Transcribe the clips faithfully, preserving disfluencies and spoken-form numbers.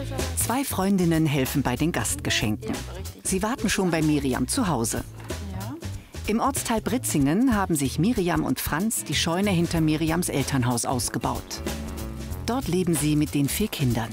Zwei Freundinnen helfen bei den Gastgeschenken. Sie warten schon bei Miriam zu Hause. Im Ortsteil Britzingen haben sich Miriam und Franz die Scheune hinter Miriams Elternhaus ausgebaut. Dort leben sie mit den vier Kindern.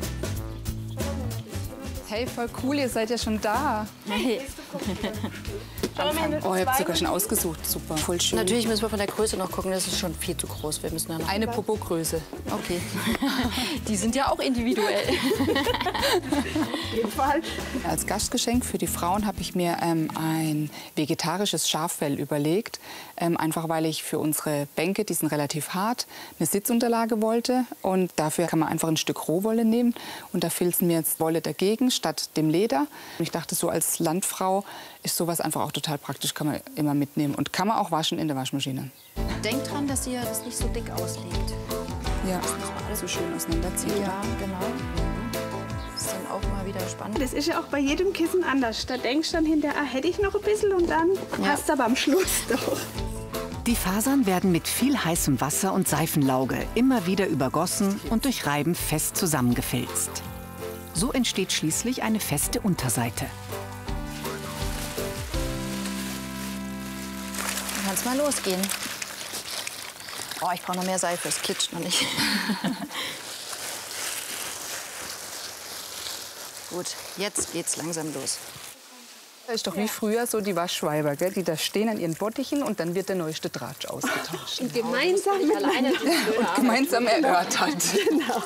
Hey, voll cool, ihr seid ja schon da. Hey. Oh, ihr habt sogar schon ausgesucht. Super, voll schön. Natürlich müssen wir von der Größe noch gucken, das ist schon viel zu groß. Wir müssen ja noch eine Popo-Größe. Okay. Die sind ja auch individuell. Auf jeden Fall. Als Gastgeschenk für die Frauen habe ich mir ähm, ein vegetarisches Schaffell überlegt. Ähm, einfach weil ich für unsere Bänke, die sind relativ hart, eine Sitzunterlage wollte. Und dafür kann man einfach ein Stück Rohwolle nehmen. Und da filzen wir jetzt Wolle dagegen statt dem Leder. Und ich dachte, so als Landfrau ist sowas einfach auch total praktisch, kann man immer mitnehmen. Und kann man auch waschen in der Waschmaschine. Denkt dran, dass ihr das nicht so dick auslegt. Ja, das muss man alles so schön auseinanderziehen. Ja, genau. Das ist dann auch mal wieder spannend. Das ist ja auch bei jedem Kissen anders. Da denkst du dann hinterher, ah, hätte ich noch ein bisschen und dann ja. Passt aber am Schluss doch. Die Fasern werden mit viel heißem Wasser und Seifenlauge immer wieder übergossen und durch Reiben fest zusammengefilzt. So entsteht schließlich eine feste Unterseite. Dann kann es mal losgehen. Oh, ich brauche noch mehr Seife, es klitscht noch nicht. Gut, jetzt geht's langsam los. Das ist doch wie früher so die Waschweiber, gell? Die da stehen an ihren Bottichen und dann wird der neueste Draht ausgetauscht. Und gemeinsam mit alleine und gemeinsam erörtert. Genau.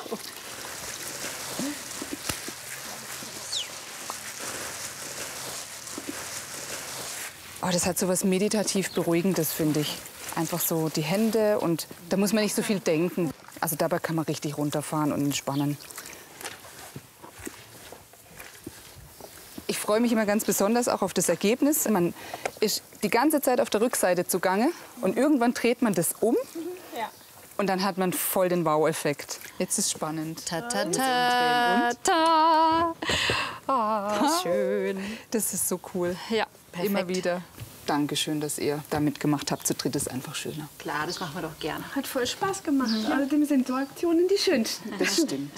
Oh, das hat so was meditativ Beruhigendes, finde ich. Einfach so die Hände und da muss man nicht so viel denken. Also dabei kann man richtig runterfahren und entspannen. Ich freue mich immer ganz besonders auch auf das Ergebnis. Man ist die ganze Zeit auf der Rückseite zugange und irgendwann dreht man das um ja. Und dann hat man voll den Wow-Effekt. Jetzt ist es spannend. Ta ta ta ta. Oh, schön. Das ist so cool. Ja, perfekt. Immer wieder. Dankeschön, dass ihr da mitgemacht habt. Zu dritt ist einfach schöner. Klar, das machen wir doch gerne. Hat voll Spaß gemacht. Mhm. Außerdem sind so Aktionen die schönsten. Das stimmt.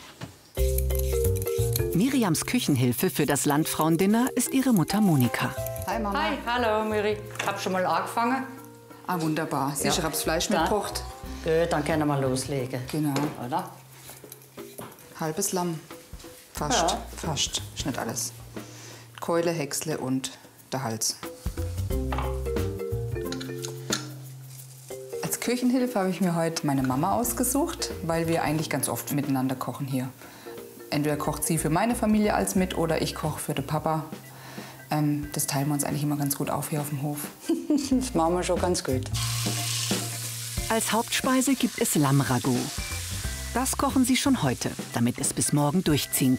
Miriams Küchenhilfe für das Landfrauendinner ist ihre Mutter Monika. Hi Mama. Hi, hallo Miri. Hab schon mal angefangen. Ah, wunderbar. Sicher, Ja. hab's Fleisch mitgekocht. Gut, dann können wir loslegen. Genau. Oder? Halbes Lamm. Fast. Ja. Fast. Ist nicht alles. Keule, Häcksle und der Hals. Als Küchenhilfe habe ich mir heute meine Mama ausgesucht, weil wir eigentlich ganz oft miteinander kochen hier. Entweder kocht sie für meine Familie als mit oder ich koche für den Papa. Ähm, das teilen wir uns eigentlich immer ganz gut auf hier auf dem Hof. Das machen wir schon ganz gut. Als Hauptspeise gibt es Lammragout. Das kochen sie schon heute, damit es bis morgen durchziehen kann.